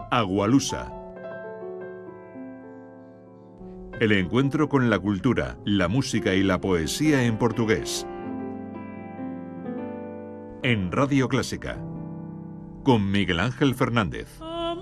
Agualusa. El encuentro con la cultura, la música y la poesía en portugués. En Radio Clásica, con Miguel Ángel Fernández.